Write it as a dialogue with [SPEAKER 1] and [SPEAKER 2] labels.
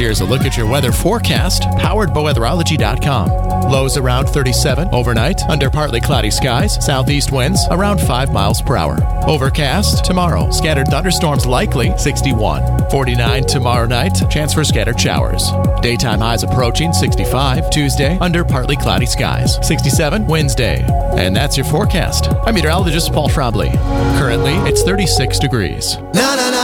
[SPEAKER 1] Here's a look at your weather forecast, powered by weatherology.com. Lows around 37 overnight, under partly cloudy skies, southeast winds around 5 miles per hour. Overcast tomorrow, scattered thunderstorms likely, 61. 49 tomorrow night, chance for scattered showers. Daytime highs approaching 65 Tuesday, under partly cloudy skies, 67 Wednesday. And that's your forecast. I'm meteorologist Paul Schraubly. Currently, it's 36 degrees.